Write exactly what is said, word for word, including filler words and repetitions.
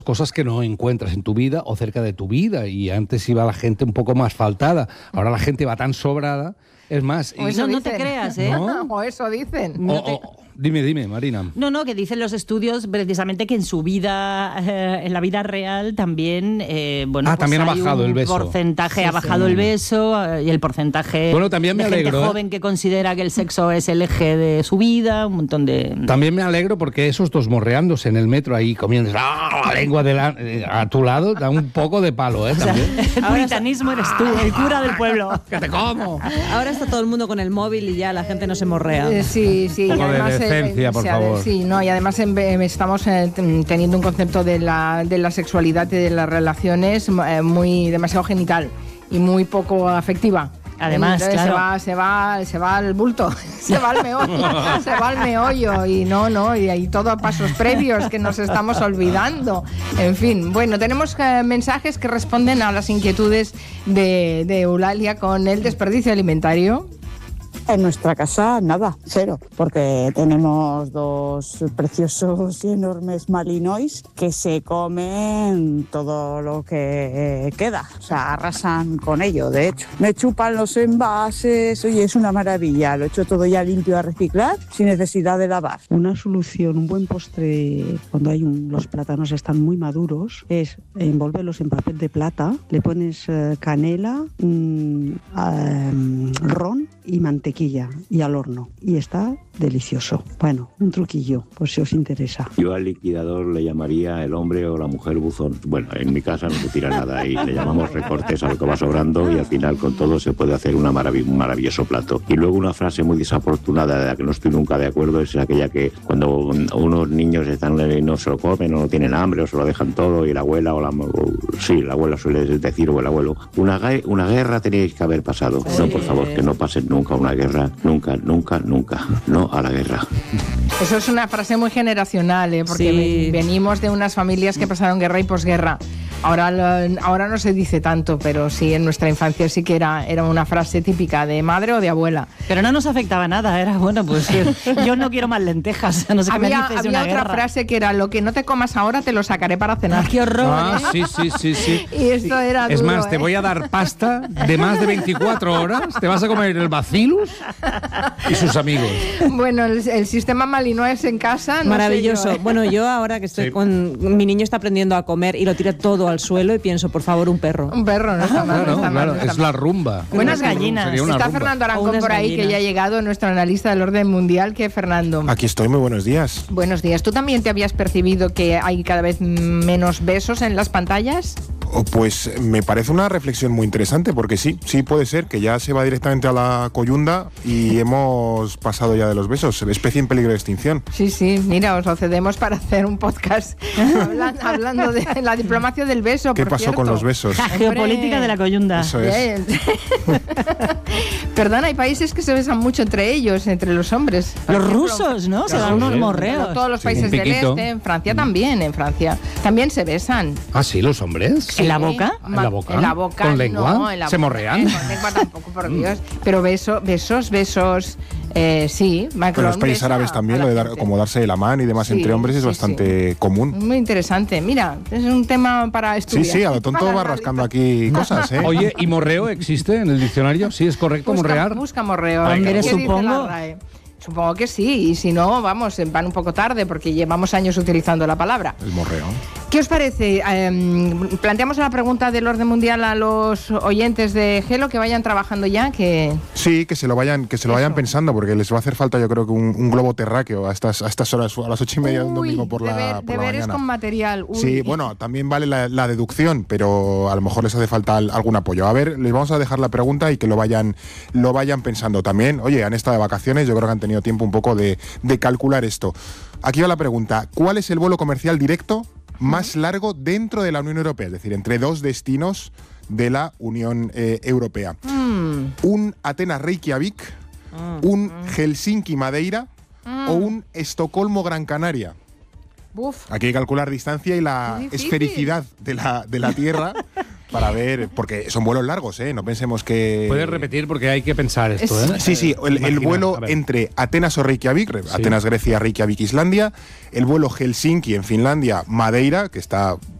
cosas que no encuentras en tu vida o cerca de tu vida, y antes iba la gente un poco más faltada, ahora la gente va tan sobrada, es más... O eso no, no no te creas, ¿eh? ¿No? O eso dicen. O, o, dime, dime, Marina. No, no, que dicen los estudios precisamente que en su vida, eh, en la vida real también, eh, bueno, ah, pues también ha hay bajado un el beso. porcentaje, Sí, ha bajado sí. el beso eh, y el porcentaje bueno, también me de alegro, gente ¿eh? joven que considera que el sexo es el eje de su vida, un montón de... También me alegro porque esos dos morreándose en el metro ahí comiendo ¡ah! La lengua de la, a tu lado da un poco de palo, ¿eh? También. O sea, el puritanismo eres tú, el cura del pueblo. ¡Que te como! Ahora está todo el mundo con el móvil y ya la gente no se morrea. Eh, sí, sí. Un poco y además, de decencia, eh, por o sea, favor. Sí, no, y además eh, estamos eh, teniendo un concepto de la, de la sexualidad y de las relaciones eh, muy demasiado genital y muy poco afectiva. Además, Entonces, claro. se va, se va, se va al bulto, se va al meollo, se va al meollo y no, no, y hay todo a pasos previos que nos estamos olvidando. En fin, bueno, tenemos eh, mensajes que responden a las inquietudes de, de Eulalia con el desperdicio alimentario. En nuestra casa nada, cero, porque tenemos dos preciosos y enormes malinois que se comen todo lo que queda, o sea, arrasan con ello, de hecho. Me chupan los envases, oye, es una maravilla, lo he hecho todo ya limpio a reciclar sin necesidad de lavar. Una solución, un buen postre cuando hay un, los plátanos están muy maduros, es envolverlos en papel de plata, le pones eh, canela, mm, eh, ron y mantequilla y al horno, y está delicioso. Bueno, un truquillo, por si os interesa. Yo al liquidador le llamaría el hombre o la mujer buzón. Bueno, en mi casa no se tira nada y le llamamos recortes a lo que va sobrando, y al final con todo se puede hacer una marav- un maravilloso plato. Y luego una frase muy desafortunada de la que no estoy nunca de acuerdo es aquella que cuando unos niños están y no se lo comen o no tienen hambre o se lo dejan todo, y la abuela o la... O, sí, la abuela suele decir, o el abuelo, una, una guerra tenéis que haber pasado. No, por favor, que no pasen nunca una guerra, nunca, nunca, nunca. No a la guerra. Eso es una frase muy generacional, ¿eh? Porque Sí. venimos de unas familias que pasaron guerra y posguerra. Ahora, lo- ahora no se dice tanto, pero sí, en nuestra infancia sí que era, era una frase típica de madre o de abuela. Pero no nos afectaba nada, era bueno, pues yo no quiero más lentejas, no sé qué me Había, dices de había una otra guerra. frase que era: lo que no te comas ahora te lo sacaré para cenar. ¡Qué horror! Ah, ¿eh? sí, sí, sí, sí. Y esto era Es duro, más, te ¿eh? voy a dar pasta de más de veinticuatro horas, te vas a comer el Bacillus y sus amigos. Bueno, el, el sistema Malinois en casa, no Maravilloso. sé yo, ¿eh? Bueno, yo ahora que estoy Sí. con... Mi niño está aprendiendo a comer y lo tira todo al suelo y pienso, por favor, un perro. Un perro, no está mal, no Claro, está mal, claro, no está es mal. la rumba. Buenas Sería gallinas. una Está rumba. Fernando O Arancón unas por ahí, que gallinas. ya ha llegado, nuestro analista del orden mundial. Que Fernando. Aquí estoy, muy buenos días. Buenos días. ¿Tú también te habías percibido que hay cada vez menos besos en las pantallas? Oh, Pues me parece una reflexión muy interesante, porque sí, sí puede ser que ya se va directamente a la coyunda y hemos pasado ya de los besos, especie en peligro de extinción. Sí, sí, mira, os lo cedemos para hacer un podcast hablan- hablando de la diplomacia del beso. ¿Qué por pasó con cierto. los besos? La geopolítica de la coyunda. Eso es. Bien. Perdón, hay países que se besan mucho entre ellos, entre los hombres. Por Los ejemplo, rusos, ¿no? Se Claro, dan unos sí. morreos. todos los Sí, países un del piquito. este, en Francia también, en Francia también se besan. Ah, sí, los hombres. ¿En la boca? ¿En la boca? En la boca, ¿Con lengua? no, en la ¿Se boca, morrean? eh, Con lengua tampoco, por Dios. Pero beso, besos, besos, eh, sí. Macron En los países besa árabes también, a lo de la dar, gente. como darse de la mano y demás Sí, entre hombres es sí, bastante común. Muy interesante. Mira, es un tema para Sí, estudiar. sí, a lo tonto Para va analizar. rascando aquí cosas, ¿eh? Oye, ¿y morreo existe en el diccionario? ¿Sí es correcto Busca, morrear? busca morreo. Hombre, ¿Qué dice supongo. la RAE? Supongo que sí, y si no, vamos, van un poco tarde porque llevamos años utilizando la palabra. El morreo. ¿Qué os parece? Eh, planteamos la pregunta del orden mundial a los oyentes de Gelo, que vayan trabajando ya, que... Sí, que se lo vayan, que se lo vayan Eso. pensando, porque les va a hacer falta, yo creo que un, un globo terráqueo a estas, a estas horas, a las ocho y media de un Uy, domingo por la, deber- por la deberes mañana. con material. Uy. Sí, bueno, también vale la, la deducción, pero a lo mejor les hace falta al- algún apoyo. A ver, les vamos a dejar la pregunta y que lo vayan, lo vayan pensando también. Oye, han estado de vacaciones, yo creo que han tenido tiempo un poco de, de calcular esto. Aquí va la pregunta: ¿cuál es el vuelo comercial directo más largo dentro de la Unión Europea? Es decir, entre dos destinos de la Unión eh, Europea. Mm. ¿Un Atenas-Reykjavik, un Helsinki-Madeira o un Estocolmo-Gran Canaria? Buf. Aquí hay que calcular distancia y la Qué difícil. esfericidad de la, de la Tierra para ver, porque son vuelos largos, ¿eh? No pensemos que... Puedes repetir porque hay que pensar esto, ¿eh? Sí, sí, el, el vuelo entre Atenas o Reykjavik, sí. Atenas, Grecia, Reykjavik, Islandia, el vuelo Helsinki en Finlandia, Madeira, que está